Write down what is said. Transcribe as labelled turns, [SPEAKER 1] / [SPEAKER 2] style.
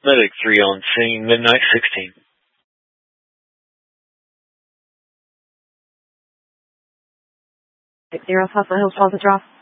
[SPEAKER 1] Medic 3 on scene, midnight 16.
[SPEAKER 2] 60 Fossil Hills, 12 to draw.